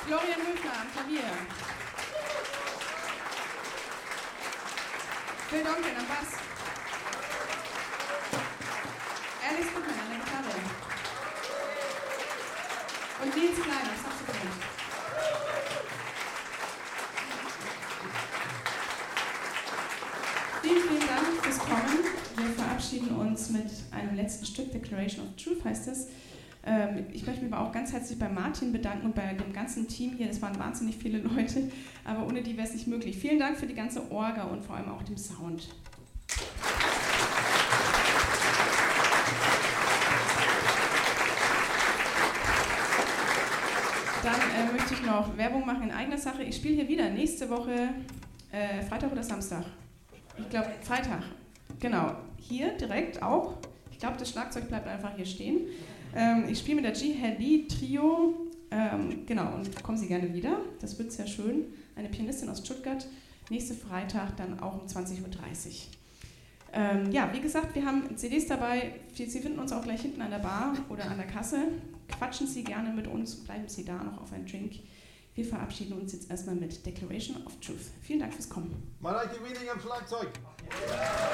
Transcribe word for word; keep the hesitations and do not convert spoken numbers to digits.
Florian Höfner am Klavier. Phil Donkin am Bass. Alex Goodman an der Gitarre. Und Nils Klein am Saxophon. Vielen, vielen Dank fürs Kommen. Wir verabschieden uns mit einem letzten Stück, Declaration of Truth heißt es. Ähm, ich möchte mich aber auch ganz herzlich bei Martin bedanken und bei dem ganzen Team hier. Es waren wahnsinnig viele Leute, aber ohne die wäre es nicht möglich. Vielen Dank für die ganze Orga und vor allem auch dem Sound. Dann äh, möchte ich noch Werbung machen in eigener Sache. Ich spiele hier wieder nächste Woche, äh, Freitag oder Samstag? Ich glaube, Freitag. Genau, hier direkt auch. Ich glaube, das Schlagzeug bleibt einfach hier stehen. Ähm, ich spiele mit der G-Heli Trio. Ähm, genau, und kommen Sie gerne wieder. Das wird sehr schön. Eine Pianistin aus Stuttgart. Nächste Freitag dann auch um zwanzig Uhr dreißig. Ähm, ja, wie gesagt, wir haben C Ds dabei. Sie finden uns auch gleich hinten an der Bar oder an der Kasse. Quatschen Sie gerne mit uns, bleiben Sie da noch auf einen Drink. Wir verabschieden uns jetzt erstmal mit Declaration of Truth. Vielen Dank fürs Kommen. Mareike Wieding am Schlagzeug.